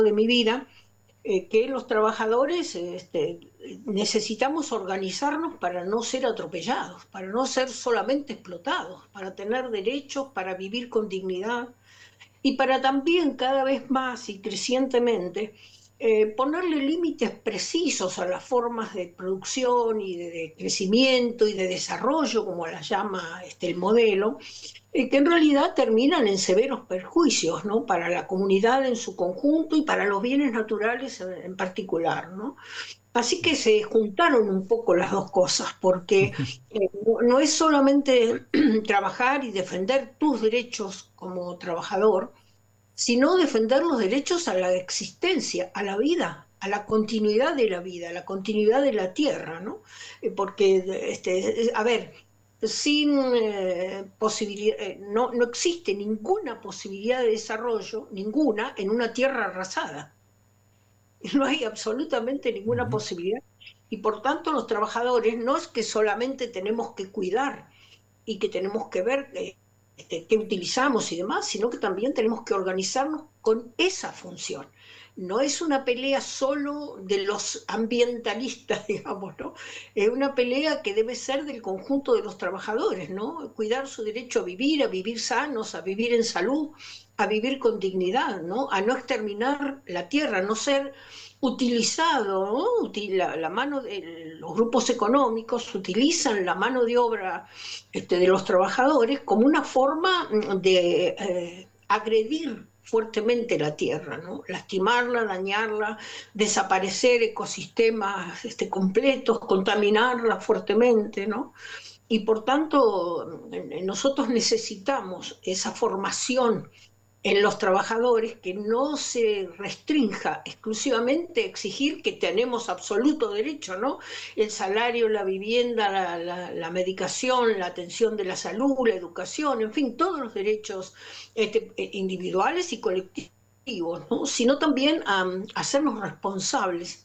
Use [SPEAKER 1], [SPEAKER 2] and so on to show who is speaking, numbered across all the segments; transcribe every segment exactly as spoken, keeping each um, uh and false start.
[SPEAKER 1] de mi vida, eh, que los trabajadores este, necesitamos organizarnos para no ser atropellados, para no ser solamente explotados, para tener derechos, para vivir con dignidad y para también cada vez más y crecientemente eh, ponerle límites precisos a las formas de producción y de, de crecimiento y de desarrollo, como las llama este, el modelo, eh, que en realidad terminan en severos perjuicios, ¿no? Para la comunidad en su conjunto y para los bienes naturales en, en particular, ¿no? Así que se juntaron un poco las dos cosas, porque eh, no, no es solamente trabajar y defender tus derechos como trabajador, sino defender los derechos a la existencia, a la vida, a la continuidad de la vida, a la continuidad de la tierra, ¿no? Eh, Porque, este, a ver, sin eh, posibilidad, eh, no, no existe ninguna posibilidad de desarrollo, ninguna, en una tierra arrasada. No hay absolutamente ninguna
[SPEAKER 2] Ujú.
[SPEAKER 1] posibilidad. Y por tanto los trabajadores no es que solamente tenemos que cuidar y que tenemos que ver eh, este, qué utilizamos y demás, sino que también tenemos que organizarnos con esa función. No es una pelea solo de los ambientalistas, digamos, ¿no? Es una pelea que debe ser del conjunto de los trabajadores, ¿no? Cuidar su derecho a vivir, a vivir sanos, a vivir en salud, a vivir con dignidad, ¿no? A no exterminar la tierra, a no ser utilizado, ¿no? La, la mano de los grupos económicos utilizan la mano de obra este, de los trabajadores como una forma de eh, agredir fuertemente la tierra, ¿no? Lastimarla, dañarla, desaparecer ecosistemas este, completos, contaminarla fuertemente, ¿no? Y por tanto, nosotros necesitamos esa formación en los trabajadores, que no se restrinja exclusivamente a exigir que tenemos absoluto derecho, ¿no? El salario, la vivienda, la, la, la medicación, la atención de la salud, la educación, en fin, todos los derechos este, individuales y colectivos, ¿no? Sino también a, a hacernos responsables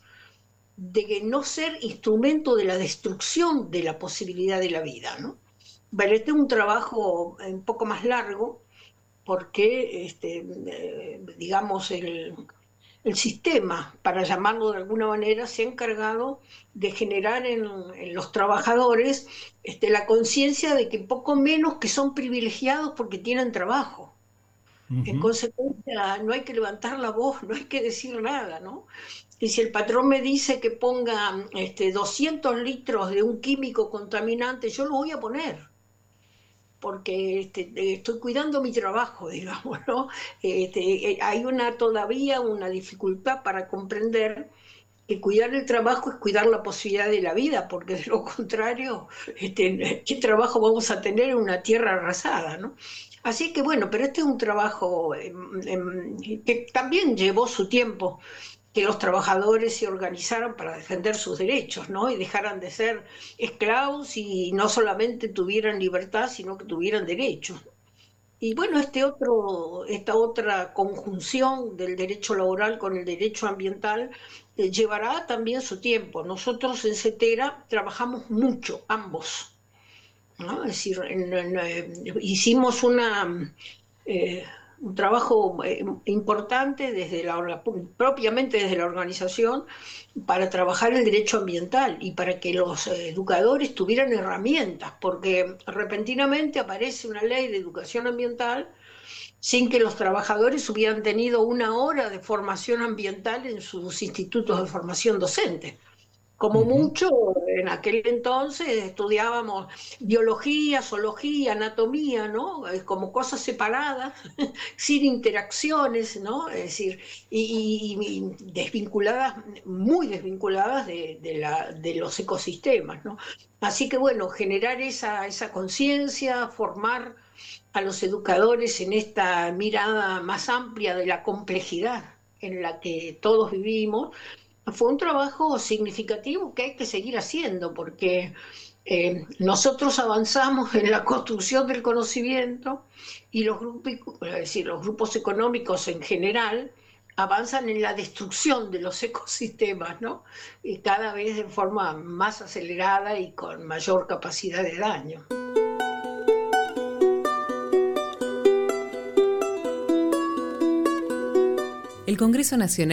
[SPEAKER 1] de no ser instrumento de la destrucción de la posibilidad de la vida, ¿no? Bueno, este es un trabajo un poco más largo, porque, este, eh, digamos, el, el sistema, para llamarlo de alguna manera, se ha encargado de generar en, en los trabajadores este, la conciencia de que poco menos que son privilegiados porque tienen trabajo. En
[SPEAKER 2] Ujú.
[SPEAKER 1] consecuencia, no hay que levantar la voz, no hay que decir nada, ¿no? Y si el patrón me dice que ponga este, doscientos litros de un químico contaminante, yo lo voy a poner porque este, estoy cuidando mi trabajo, digamos, ¿no? Este, eh, hay una todavía una dificultad para comprender que cuidar el trabajo es cuidar la posibilidad de la vida, porque de lo contrario, este, ¿qué trabajo vamos a tener en una tierra arrasada, ¿no? Así que bueno, pero este es un trabajo eh, eh, que también llevó su tiempo, que los trabajadores se organizaran para defender sus derechos, ¿no? Y dejaran de ser esclavos y no solamente tuvieran libertad, sino que tuvieran derechos. Y bueno, este otro, esta otra conjunción del derecho laboral con el derecho ambiental eh, llevará también su tiempo. Nosotros en CETERA trabajamos mucho, ambos, ¿no? Es decir, en- en, eh, hicimos una, eh, un trabajo eh, importante desde la, propiamente desde la organización para trabajar el derecho ambiental y para que los eh, educadores tuvieran herramientas, porque repentinamente aparece una ley de educación ambiental sin que los trabajadores hubieran tenido una hora de formación ambiental en sus institutos de formación docente. Como
[SPEAKER 2] Ujú.
[SPEAKER 1] mucho, en aquel entonces estudiábamos biología, zoología, anatomía, ¿no? Eh, Como cosas separadas, sin interacciones, ¿no? Es decir, y, y- y desvinculadas, muy desvinculadas de, de la- de los ecosistemas, ¿no? Así que bueno, generar esa, esa conciencia, formar a los educadores en esta mirada más amplia de la complejidad en la que todos vivimos, fue un trabajo significativo que hay que seguir haciendo, porque eh, nosotros avanzamos en la construcción del conocimiento y los grupos, es decir, los grupos económicos en general avanzan en la destrucción de los ecosistemas, ¿no? Y cada vez de forma más acelerada y con mayor capacidad de daño.
[SPEAKER 3] El Congreso Nacional